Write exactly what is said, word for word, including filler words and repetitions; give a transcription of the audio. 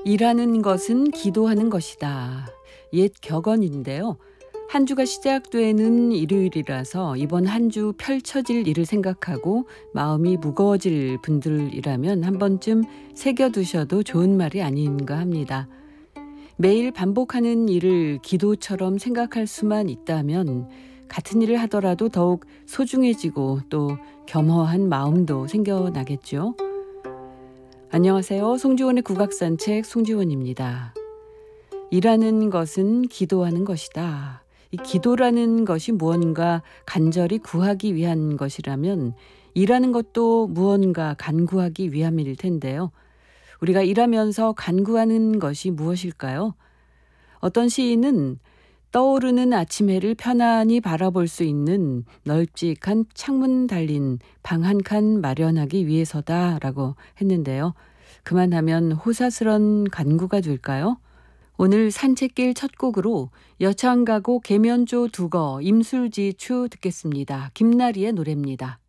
일하는 것은 기도하는 것이다. 옛 격언인데요. 한 주가 시작되는 일요일이라서 이번 한 주 펼쳐질 일을 생각하고 마음이 무거워질 분들이라면 한 번쯤 새겨두셔도 좋은 말이 아닌가 합니다. 매일 반복하는 일을 기도처럼 생각할 수만 있다면 같은 일을 하더라도 더욱 소중해지고 또 겸허한 마음도 생겨나겠죠. 안녕하세요. 송지원의 국악산책 송지원입니다. 일하는 것은 기도하는 것이다. 이 기도라는 것이 무언가 간절히 구하기 위한 것이라면 일하는 것도 무언가 간구하기 위함일 텐데요. 우리가 일하면서 간구하는 것이 무엇일까요? 어떤 시인은 떠오르는 아침 해를 편안히 바라볼 수 있는 널찍한 창문 달린 방 한 칸 마련하기 위해서다라고 했는데요. 그만하면 호사스런 간구가 될까요? 오늘 산책길 첫 곡으로 여창가고 계면조 두거 임술지추 듣겠습니다. 김나리의 노래입니다.